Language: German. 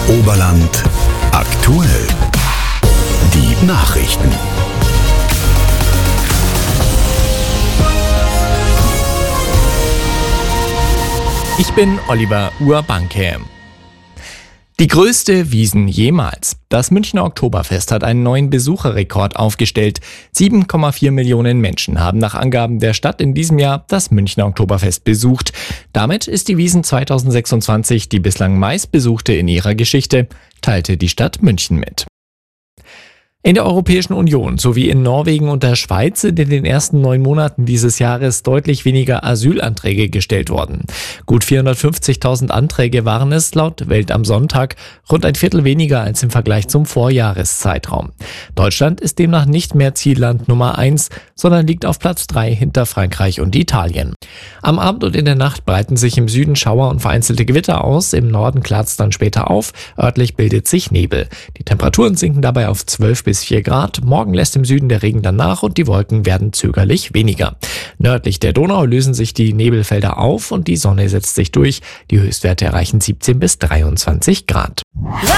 Oberland aktuell. Die Nachrichten. Ich bin Oliver Urbanke. Die größte Wiesn jemals. Das Münchner Oktoberfest hat einen neuen Besucherrekord aufgestellt. 7,4 Millionen Menschen haben nach Angaben der Stadt in diesem Jahr das Münchner Oktoberfest besucht. Damit ist die Wiesn 2026 die bislang meistbesuchte in ihrer Geschichte, teilte die Stadt München mit. In der Europäischen Union sowie in Norwegen und der Schweiz sind in den ersten 9 Monaten dieses Jahres deutlich weniger Asylanträge gestellt worden. Gut 450.000 Anträge waren es laut Welt am Sonntag, rund ein Viertel weniger als im Vergleich zum Vorjahreszeitraum. Deutschland ist demnach nicht mehr Zielland Nummer 1, sondern liegt auf Platz 3 hinter Frankreich und Italien. Am Abend und in der Nacht breiten sich im Süden Schauer und vereinzelte Gewitter aus, im Norden klart es dann später auf, örtlich bildet sich Nebel. Die Temperaturen sinken dabei auf 12 bis 4 Grad. Morgen lässt im Süden der Regen dann nach und die Wolken werden zögerlich weniger. Nördlich der Donau lösen sich die Nebelfelder auf und die Sonne setzt sich durch. Die Höchstwerte erreichen 17 bis 23 Grad.